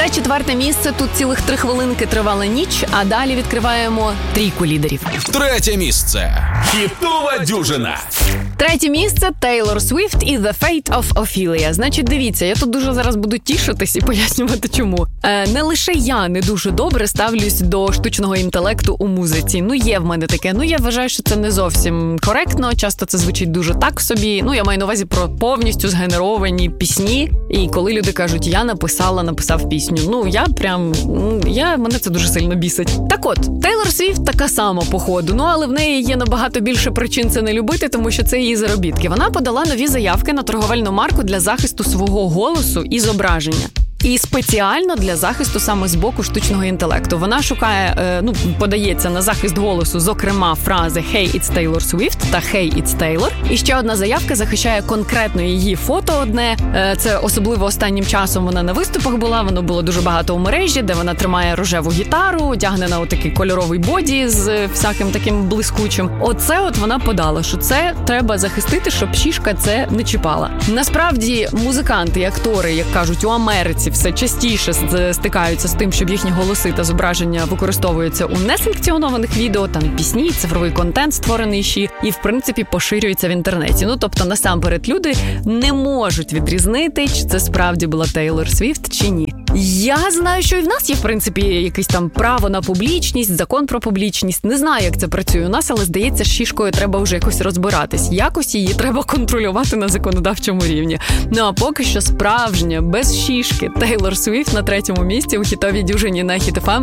Це 4 місце, тут цілих 3 хвилинки тривала ніч, а далі відкриваємо трійку лідерів. 3 місце. Хітова дюжина. 3 місце – Тейлор Свіфт і The Fate of Ophelia. Значить, дивіться, я тут дуже зараз буду тішитись і пояснювати чому. Не лише я не дуже добре ставлюсь до штучного інтелекту у музиці. Є в мене таке. Я вважаю, що це не зовсім коректно. Часто це звучить дуже так собі. Я маю на увазі про повністю згенеровані пісні. І коли люди кажуть, я написав пісню. Мене це дуже сильно бісить. Так от, Тейлор Свіфт така сама по ходу. Але в неї є набагато більше причин це не любити, тому що це її заробітки. Вона подала нові заявки на торговельну марку для захисту свого голосу і зображення. І спеціально для захисту саме з боку штучного інтелекту. Вона шукає, подається на захист голосу, зокрема, фрази «Hey, it's Taylor Swift» та «Hey, it's Taylor». І ще одна заявка захищає конкретно її фото одне. Це особливо останнім часом вона на виступах була, воно було дуже багато у мережі, де вона тримає рожеву гітару, одягнена у такий кольоровий боді з всяким таким блискучим. Оце вона подала, що це треба захистити, щоб шишка це не чіпала. Насправді, музиканти і актори, як кажуть, у Америці все частіше стикаються з тим, щоб їхні голоси та зображення використовуються у несанкціонованих відео, там пісні, цифровий контент створений ще, і, в принципі, поширюється в інтернеті. Тобто, насамперед, люди не можуть відрізнити, чи це справді була Тейлор Свіфт, чи ні. Я знаю, що і в нас є, в принципі, якесь там право на публічність, закон про публічність. Не знаю, як це працює у нас, але, здається, з шишкою треба вже якось розбиратись. Якось її треба контролювати на законодавчому рівні. А поки що справжня, без шишки, Тейлор Свіфт на 3-му місці у хітовій дюжині на Hit FM.